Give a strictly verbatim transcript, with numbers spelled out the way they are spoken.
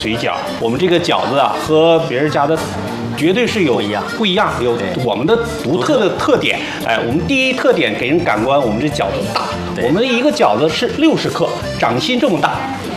水饺，我们这个饺子啊，和别人家的绝对是有不一样，不一样，有我们的独特的特点。哎，我们第一特点给人感官，我们这饺子大，我们一个饺子是六十克，掌心这么大。